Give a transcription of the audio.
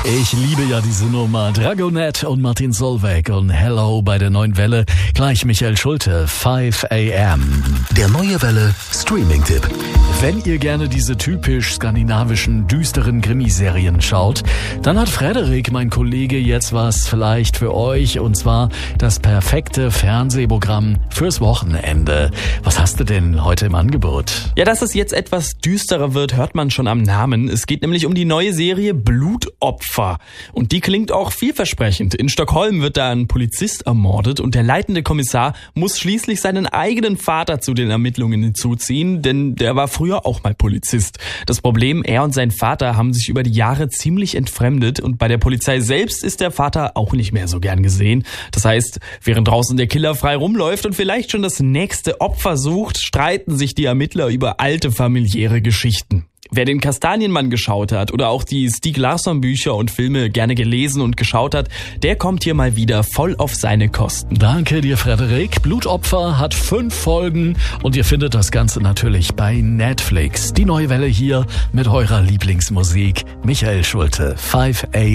Ich liebe ja diese Nummer. Dragonet und Martin Solveig und Hello bei der Neuen Welle. Gleich Michael Schulte, 5 AM. Der Neue Welle Streaming-Tipp. Wenn ihr gerne diese typisch skandinavischen, düsteren Krimiserien schaut, dann hat Frederik, mein Kollege, jetzt was vielleicht für euch, und zwar das perfekte Fernsehprogramm fürs Wochenende. Was hast du denn heute im Angebot? Ja, dass es jetzt etwas düsterer wird, hört man schon am Namen. Es geht nämlich um die neue Serie Blutopfer. Und die klingt auch vielversprechend. In Stockholm wird da ein Polizist ermordet und der leitende Kommissar muss schließlich seinen eigenen Vater zu den Ermittlungen hinzuziehen, denn der war früher auch mal Polizist. Das Problem, er und sein Vater haben sich über die Jahre ziemlich entfremdet und bei der Polizei selbst ist der Vater auch nicht mehr so gern gesehen. Das heißt, während draußen der Killer frei rumläuft und vielleicht schon das nächste Opfer sucht, streiten sich die Ermittler über alte familiäre Geschichten. Wer den Kastanienmann geschaut hat oder auch die Stieg Larsson-Bücher und Filme gerne gelesen und geschaut hat, der kommt hier mal wieder voll auf seine Kosten. Danke dir, Frederik. Blutopfer hat 5 Folgen und ihr findet das Ganze natürlich bei Netflix. Die Neue Welle hier mit eurer Lieblingsmusik. Michael Schulte, 5 AM.